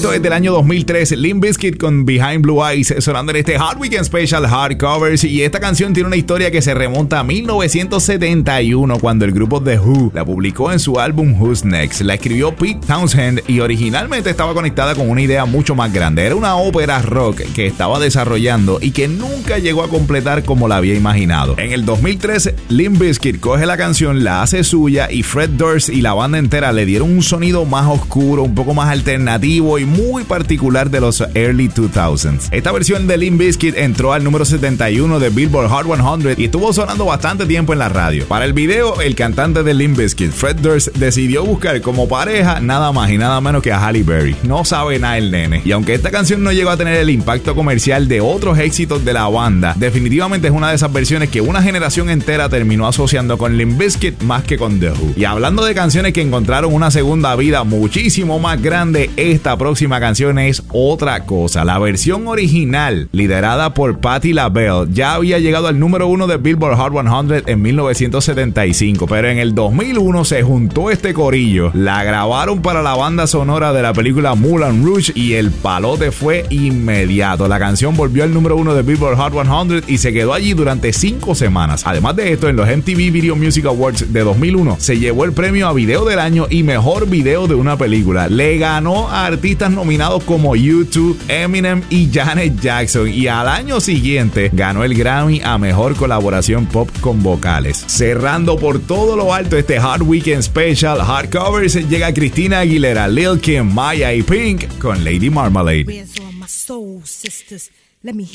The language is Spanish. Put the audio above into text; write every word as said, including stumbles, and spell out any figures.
Esto es del año dos mil tres, Limp Bizkit con Behind Blue Eyes, sonando en este Hard Weekend Special Hardcovers. Y esta canción tiene una historia que se remonta a mil novecientos setenta y uno, cuando el grupo The Who la publicó en su álbum Who's Next. La escribió Pete Townshend y originalmente estaba conectada con una idea mucho más grande. Era una ópera rock que estaba desarrollando y que nunca llegó a completar como la había imaginado. En el dos mil tres, Limp Bizkit coge la canción, la hace suya, y Fred Durst y la banda entera le dieron un sonido más oscuro, un poco más alternativo y muy particular de los early two thousands. Esta versión de Limp Bizkit entró al número setenta y uno de Billboard Hot cien y estuvo sonando bastante tiempo en la radio. Para el video, el cantante de Limp Bizkit, Fred Durst, decidió buscar como pareja nada más y nada menos que a Halle Berry. No sabe nada el nene. Y aunque esta canción no llegó a tener el impacto comercial de otros éxitos de la banda, definitivamente es una de esas versiones que una generación entera terminó asociando con Limp Bizkit más que con The Who. Y hablando de canciones que encontraron una segunda vida muchísimo más grande, esta próxima canción es otra cosa. La versión original, liderada por Patti LaBelle, ya había llegado al número uno de Billboard Hot cien en mil novecientos setenta y cinco, pero en el dos mil uno se juntó este corillo, la grabaron para la banda sonora de la película Moulin Rouge y el palote fue inmediato. La canción volvió al número uno de Billboard Hot cien y se quedó allí durante cinco semanas. Además de esto, en los M T V Video Music Awards de dos mil uno se llevó el premio a Video del Año y Mejor Video de una Película. Le ganó a artistas nominados como U dos, Eminem y Janet Jackson, y al año siguiente ganó el Grammy a Mejor Colaboración Pop con Vocales. Cerrando por todo lo alto este Hard Weekend Special Hardcovers, llega Christina Aguilera, Lil Kim, Maya y Pink con Lady Marmalade. Where's all my soul sisters? Let me